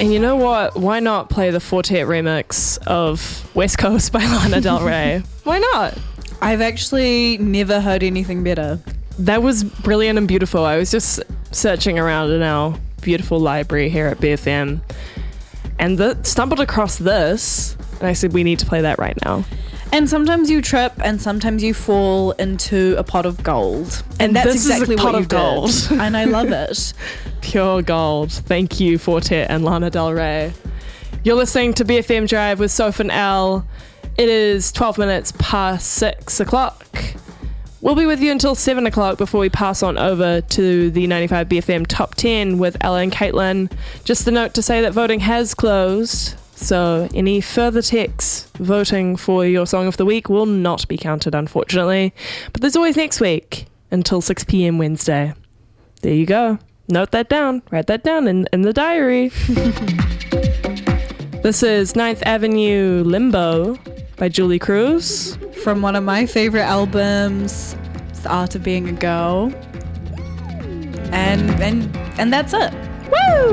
And you know what? Why not play the Fortet remix of West Coast by Lana Del Rey? Why not? I've actually never heard anything better. That was brilliant and beautiful. I was just searching around in our beautiful library here at BFM and stumbled across this, and I said we need to play that right now. And sometimes you trip and sometimes you fall into a pot of gold. And that's this exactly is a pot what you of gold. did. And I love it. Pure gold. Thank you, Fortet and Lana Del Rey. You're listening to BFM Drive with Soph and Elle. It is 12 minutes past 6 o'clock. We'll be with you until 7 o'clock before we pass on over to the 95 BFM Top 10 with Ella and Caitlin. Just a note to say that voting has closed, so any further texts voting for your Song of the Week will not be counted, unfortunately. But there's always next week until 6 p.m. Wednesday. There you go. Note that down. Write that down in the diary. This is 9th Avenue Limbo by Julie Cruz. From one of my favorite albums, The Art of Being a Girl. And that's it. Woo!